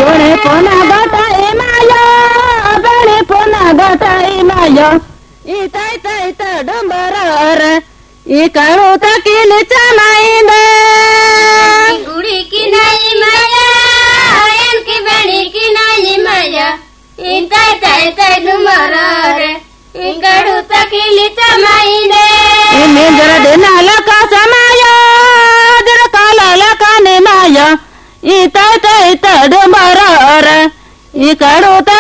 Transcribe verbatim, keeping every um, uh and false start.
ಬೆಳೆ ಪುನ ಗಟ ಇಮಾಯ ಬೆಳೆ ಪುನ ಗಟ ಇಮಾಯ ಈ ತೈ ತೈ ತ ಡಂಬರ ಈ ಕಳು ತಕಿಲಿ ಚನಾಯಿಂದ ಗುಡಿ ಕಿನಾಯಿ ಮಾಯ ಎನ್ ಕಿ ಬೆಳಿ ಕಿನಾಯಿ ಮಾಯ ಈ ತೈ ತೈ ತೈ ಡಂಬರ ಈ ಕಳು ತಕಿಲಿ ಚನಾಯಿಂದ ಇನ್ನೇ ಜರ ದಿನ ಲಕ ಸಮಯ ಜರ ಕಾಲ ಲಕ ನಿಮಾಯ ಈ ತೈ ತೈ ತ ಡಂಬರ ಈ ಕಳು